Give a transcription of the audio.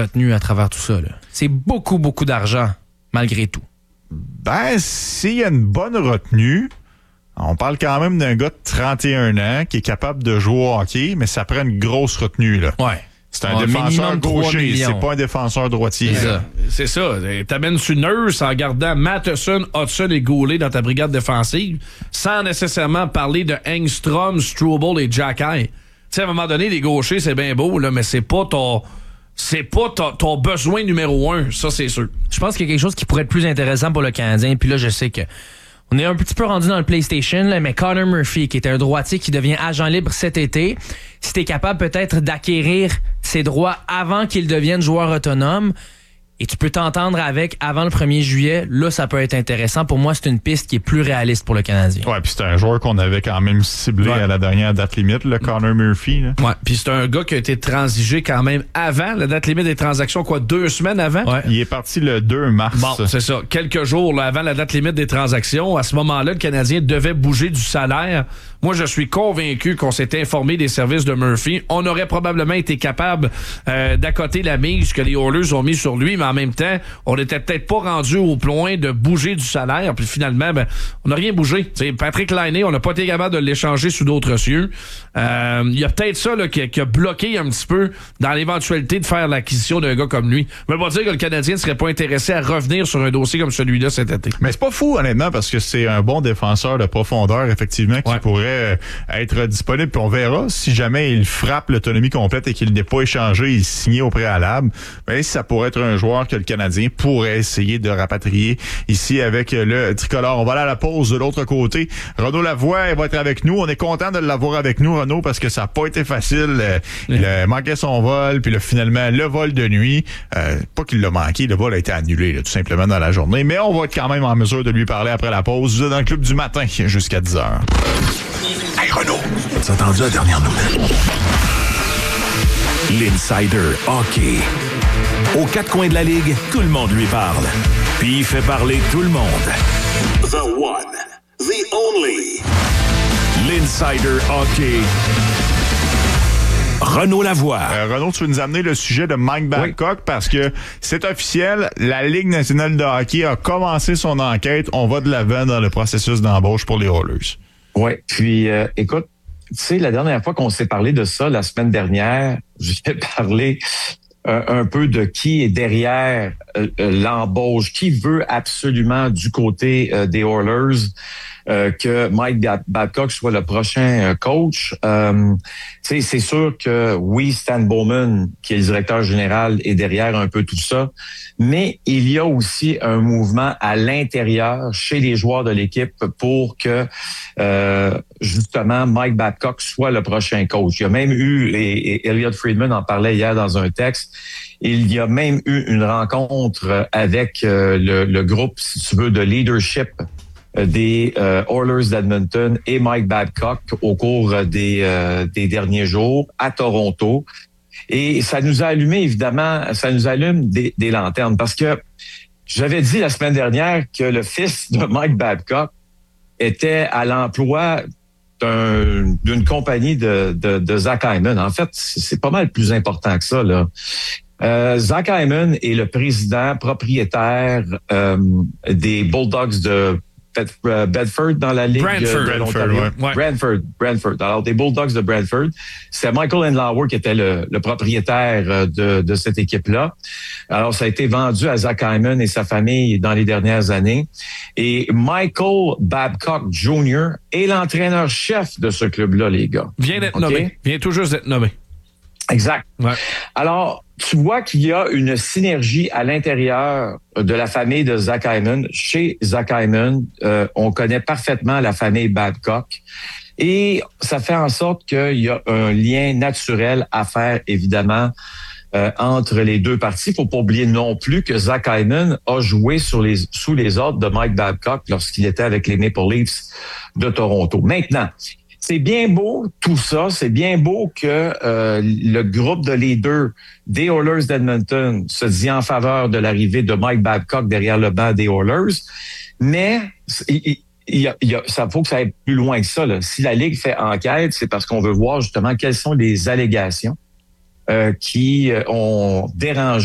retenue à travers tout ça, là. C'est beaucoup, beaucoup d'argent, malgré tout. Ben, s'il y a une bonne retenue, on parle quand même d'un gars de 31 ans qui est capable de jouer au hockey, mais ça prend une grosse retenue, là. Ouais. C'est un défenseur gaucher, c'est pas un défenseur droitier. C'est ça. T'amènes sur Nurse en gardant Matheson, Hudson et Goulet dans ta brigade défensive, sans nécessairement parler de Engstrom, Struble et Jacky. Tu sais, à un moment donné, les gauchers, c'est bien beau, là, mais c'est pas ton besoin numéro 1, ça c'est sûr. Je pense qu'il y a quelque chose qui pourrait être plus intéressant pour le Canadien, puis là, je sais que on est un petit peu rendu dans le PlayStation, là, mais Connor Murphy, qui est un droitier qui devient agent libre cet été, si t'es capable peut-être d'acquérir ses droits avant qu'il devienne joueur autonome, et tu peux t'entendre avec avant le 1er juillet, là, ça peut être intéressant. Pour moi, c'est une piste qui est plus réaliste pour le Canadien. Ouais, puis c'est un joueur qu'on avait quand même ciblé à la dernière date limite, le Connor Murphy. Là. Ouais, puis c'est un gars qui a été transigé quand même avant la date limite des transactions, 2 semaines avant? Ouais. Il est parti le 2 mars. Bon, c'est ça. Quelques jours là, avant la date limite des transactions. À ce moment-là, le Canadien devait bouger du salaire. Moi, je suis convaincu qu'on s'est informé des services de Murphy. On aurait probablement été capable d'accoter la mise que les Oilers ont mis sur lui, mais en même temps, on n'était peut-être pas rendu au point de bouger du salaire. Puis finalement, on n'a rien bougé. T'sais, Patrick Laine, on n'a pas été capable de l'échanger sous d'autres cieux. Il y a peut-être ça là, qui a bloqué un petit peu dans l'éventualité de faire l'acquisition d'un gars comme lui. Mais on va dire que le Canadien ne serait pas intéressé à revenir sur un dossier comme celui-là cet été. Mais c'est pas fou, honnêtement, parce que c'est un bon défenseur de profondeur, effectivement, qui pourrait être disponible. Puis on verra si jamais il frappe l'autonomie complète et qu'il n'est pas échangé et signé au préalable. Mais ça pourrait être un joueur que le Canadien pourrait essayer de rapatrier ici avec le tricolore. On va aller à la pause de l'autre côté. Renaud Lavoie va être avec nous. On est content de l'avoir avec nous, Renaud, parce que ça n'a pas été facile. Il a manqué son vol, puis là, finalement, le vol de nuit, pas qu'il l'a manqué, le vol a été annulé là, tout simplement dans la journée. Mais on va être quand même en mesure de lui parler après la pause. Vous êtes dans le club du matin jusqu'à 10h. Hey Renaud, t'as entendu la dernière nouvelle? L'Insider Hockey. Aux 4 coins de la Ligue, tout le monde lui parle. Puis il fait parler tout le monde. The one, the only. L'Insider Hockey. Renaud Lavoie. Renaud, tu veux nous amener le sujet de Mike Babcock parce que c'est officiel, la Ligue nationale de hockey a commencé son enquête. On va de l'avant dans le processus d'embauche pour les Oilers. Oui, puis écoute, tu sais, la dernière fois qu'on s'est parlé de ça, la semaine dernière, j'ai parlé un peu de qui est derrière l'embauche, qui veut absolument du côté des Oilers que Mike Babcock soit le prochain coach. C'est sûr que oui, Stan Bowman, qui est le directeur général, est derrière un peu tout ça, mais il y a aussi un mouvement à l'intérieur chez les joueurs de l'équipe pour que justement Mike Babcock soit le prochain coach. Il y a même eu, et Elliot Friedman en parlait hier dans un texte, il y a même eu une rencontre avec le groupe, si tu veux, de leadership des Oilers d'Edmonton et Mike Babcock au cours des derniers jours à Toronto. Et ça nous a allumé, évidemment, ça nous allume des lanternes parce que j'avais dit la semaine dernière que le fils de Mike Babcock était à l'emploi d'une compagnie de Zach Hyman. En fait, c'est pas mal plus important que ça, là. Zach Hyman est le président propriétaire des Bulldogs de Bedford dans la Ligue de l'Ontario. Brantford. Alors, des Bulldogs de Brantford. C'est Michael Andlauer qui était le propriétaire de cette équipe-là. Alors, ça a été vendu à Zach Hyman et sa famille dans les dernières années. Et Michael Babcock Jr. est l'entraîneur-chef de ce club-là, les gars. Vient d'être nommé. Vient tout juste d'être nommé. Exact. Ouais. Alors, tu vois qu'il y a une synergie à l'intérieur de la famille de Zach Hyman. Chez Zach Hyman, on connaît parfaitement la famille Babcock. Et ça fait en sorte qu'il y a un lien naturel à faire, évidemment, entre les deux parties. Il ne faut pas oublier non plus que Zach Hyman a joué sous les ordres de Mike Babcock lorsqu'il était avec les Maple Leafs de Toronto. Maintenant, c'est bien beau tout ça, c'est bien beau que le groupe de leaders des Oilers d'Edmonton se dit en faveur de l'arrivée de Mike Babcock derrière le banc des Oilers, mais ça faut que ça aille plus loin que ça, là. Si la Ligue fait enquête, c'est parce qu'on veut voir justement quelles sont les allégations qui ont dérangé